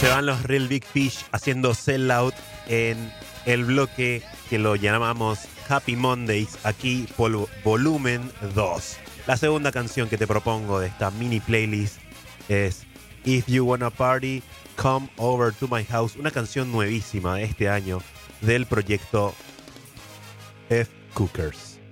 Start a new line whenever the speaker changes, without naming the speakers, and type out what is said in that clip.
Se van los Real Big Fish haciendo Sell Out en el bloque que lo llamamos Happy Mondays, aquí por volumen 2. La segunda canción que te propongo de esta mini playlist es If You Wanna Party, Come Over to My House, una canción nuevísima de este año del proyecto F. Cookers.